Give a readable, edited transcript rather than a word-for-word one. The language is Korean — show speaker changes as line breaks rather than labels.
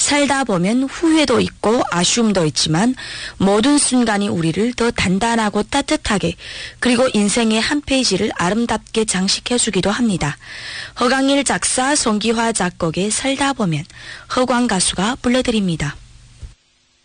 살다 보면 후회도 있고 아쉬움도 있지만 모든 순간이 우리를 더 단단하고 따뜻하게 그리고 인생의 한 페이지를 아름답게 장식해주기도 합니다. 허강일 작사, 송기화 작곡의 살다 보면 허광 가수가 불러드립니다.